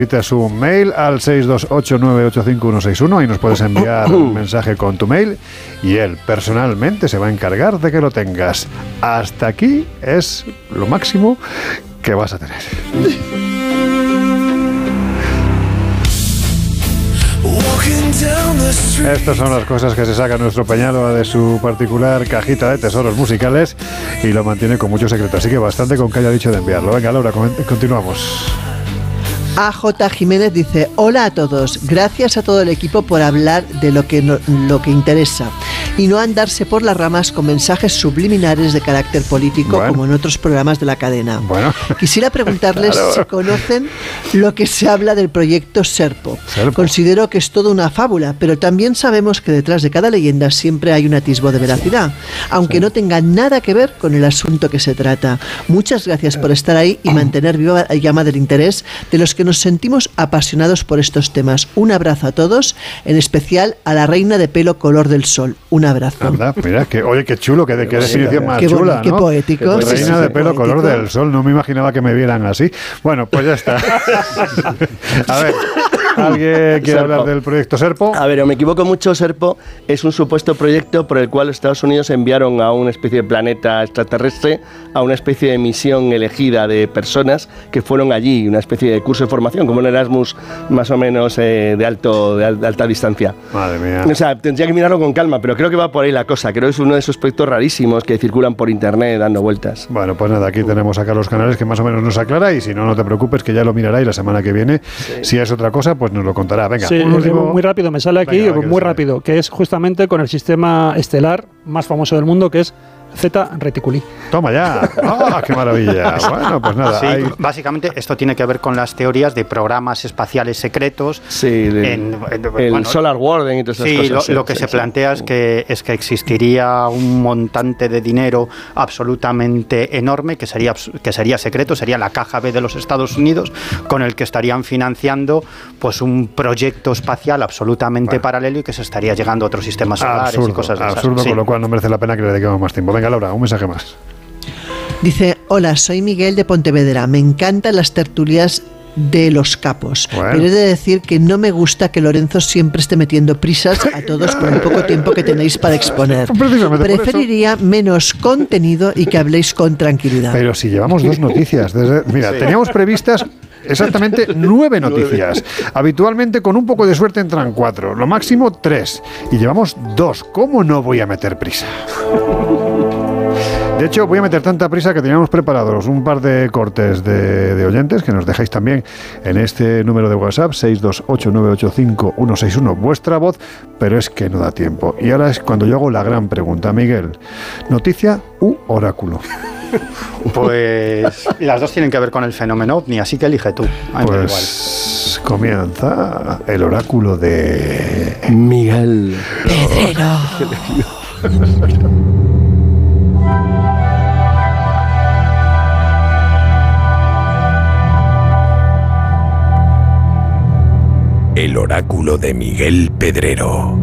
su mail al 628985161 y nos puedes enviar un mensaje con tu mail y él personalmente se va a encargar de que lo tengas. Hasta aquí es lo máximo que vas a tener. Estas son las cosas que se saca nuestro Peñalo de su particular cajita de tesoros musicales y lo mantiene con mucho secreto, así que bastante con que haya dicho de enviarlo. Venga, Laura, continuamos. AJ Jiménez dice: hola a todos, gracias a todo el equipo por hablar de lo que interesa y no andarse por las ramas con mensajes subliminares de carácter político, como en otros programas de la cadena. Quisiera preguntarles si conocen lo que se habla del proyecto Serpo. Considero que es toda una fábula, pero también sabemos que detrás de cada leyenda siempre hay un atisbo de veracidad, aunque no tenga nada que ver con el asunto que se trata. Muchas gracias por estar ahí y mantener viva la llama del interés de los que nos sentimos apasionados por estos temas. Un abrazo a todos, en especial a la reina de pelo color del sol. Un abrazo. Anda, mira, oye, qué chulo, qué definición más chula, ¿no? Qué poético. Reina de pelo color del sol, no me imaginaba que me vieran así. Bueno, pues ya está. A ver, ¿alguien quiere hablar del proyecto Serpo? A ver, o me equivoco mucho, Serpo es un supuesto proyecto por el cual Estados Unidos enviaron a una especie de planeta extraterrestre, a una especie de misión elegida de personas que fueron allí, una especie de curso de formación, como un Erasmus más o menos de alta distancia. Madre mía. O sea, tendría que mirarlo con calma, pero creo que va por ahí la cosa. Creo que es uno de esos proyectos rarísimos que circulan por internet dando vueltas. Bueno, pues nada, aquí tenemos a Carlos Canales que más o menos nos aclara y si no, no te preocupes que ya lo mirará y la semana que viene, si es otra cosa, pues nos lo contará. Venga, sí, un último... muy rápido, me sale aquí, muy rápido, que es justamente con el sistema estelar más famoso del mundo, que es Zeta Reticuli. Toma ya. ¡Ah, qué maravilla! Bueno, pues nada. Sí, básicamente esto tiene que ver con las teorías de programas espaciales secretos. Sí, el Solar Warden y todas esas cosas. Lo que se plantea es que existiría un montante de dinero absolutamente enorme que sería secreto, sería la caja B de los Estados Unidos, con el que estarían financiando pues un proyecto espacial absolutamente paralelo y que se estaría llegando a otros sistemas solares y cosas de esas. Absurdo, con lo cual no merece la pena que le dediquemos más tiempo. Venga, Laura, un mensaje más. Dice: hola, soy Miguel de Pontevedra. Me encantan las tertulias de los capos, pero he de decir que no me gusta que Lorenzo siempre esté metiendo prisas a todos por el poco tiempo que tenéis para exponer. Preferiría menos contenido y que habléis con tranquilidad. Pero si llevamos 2 noticias. Mira, teníamos previstas exactamente 9 noticias. Habitualmente, con un poco de suerte, entran 4, lo máximo 3. Y llevamos 2. ¿Cómo no voy a meter prisa? De hecho, voy a meter tanta prisa que teníamos preparados un par de cortes de oyentes que nos dejáis también en este número de WhatsApp, 628985161, vuestra voz, pero es que no da tiempo. Y ahora es cuando yo hago la gran pregunta. Miguel, ¿noticia u oráculo? Pues las dos tienen que ver con el fenómeno OVNI, así que elige tú. Pues comienza el oráculo de Miguel Pedrero. El oráculo de Miguel Pedrero.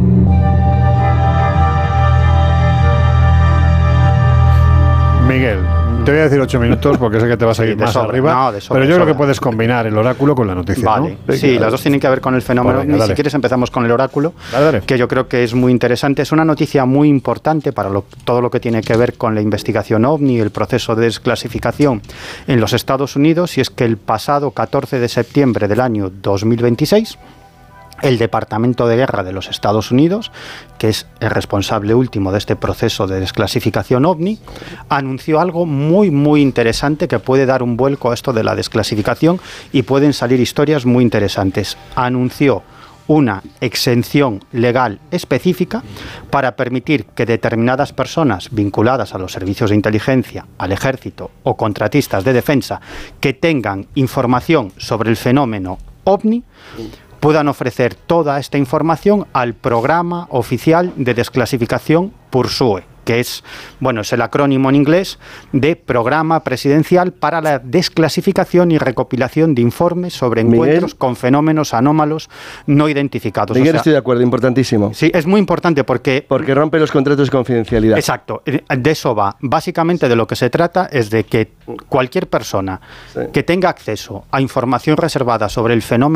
Miguel, te voy a decir 8 minutos porque sé que te vas a ir más arriba, pero yo creo que puedes combinar el oráculo con la noticia. Vale, ¿no? sí, las dos tienen que ver con el fenómeno. Si quieres empezamos con el oráculo, que yo creo que es muy interesante. Es una noticia muy importante para todo lo que tiene que ver con la investigación OVNI y el proceso de desclasificación en los Estados Unidos, y es que el pasado 14 de septiembre del año 2026, el Departamento de Guerra de los Estados Unidos, que es el responsable último de este proceso de desclasificación OVNI, anunció algo muy, muy interesante que puede dar un vuelco a esto de la desclasificación y pueden salir historias muy interesantes. Anunció una exención legal específica para permitir que determinadas personas vinculadas a los servicios de inteligencia, al ejército o contratistas de defensa que tengan información sobre el fenómeno OVNI puedan ofrecer toda esta información al programa oficial de desclasificación PURSUE, que es el acrónimo en inglés de Programa Presidencial para la Desclasificación y Recopilación de Informes sobre Encuentros con Fenómenos Anómalos No Identificados. Miguel, estoy de acuerdo, importantísimo. Sí, es muy importante porque rompe los contratos de confidencialidad. Exacto, de eso va. Básicamente de lo que se trata es de que cualquier persona que tenga acceso a información reservada sobre el fenómeno